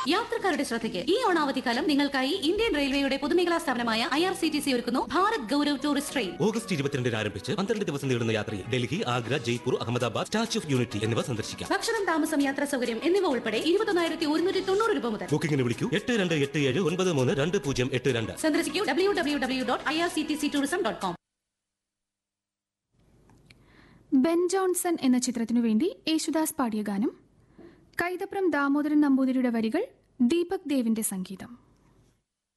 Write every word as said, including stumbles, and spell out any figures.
യാത്രക്കാരുടെ ശ്രദ്ധയ്ക്ക് ഈ ഓണാവധിക്കാലം നിങ്ങൾക്കായി ഇന്ത്യൻ റെയിൽവേയുടെ പൊതുമേഖലാ സ്ഥാപനമായ I R C T C ഒരുക്കുന്നു Bharat Gaurav tourist train. August ഇരുപത്തിരണ്ടിന് ആരംഭിച്ച് പന്ത്രണ്ട് ദിവസം നീളുന്ന യാത്രയിൽ Delhi, Agra, Jaipur, Ahmedabad, statue of unity എന്നിവ സന്ദർശിക്കാം. ഭക്ഷണം, താമസം, യാത്രാ സൗകര്യം എന്നിവ ഉൾപ്പെടെ ഇരുപത്തൊന്നായിരത്തി ഒരുന്നൂറ്റി തൊണ്ണൂറ് രൂപ മുതൽ. ബുക്കിംഗിന് വിളിക്കൂ എട്ട് രണ്ട് എട്ട് ഏഴ് ഒൻപത് മൂന്ന് രണ്ട് പൂജ്യം എട്ട് രണ്ട്. സന്ദർശിക്കൂ W W W dot I R C T C tourism dot com. Ben Johnson എന്ന ചിത്രത്തിനു വേണ്ടി യേശുദാസ് പാടിയ ഗാനം. കൈതപ്രം ദാമോദരൻ നമ്പൂതിരിയുടെ വരികൾ, ദീപക് ദേവിന്റെ സംഗീതം.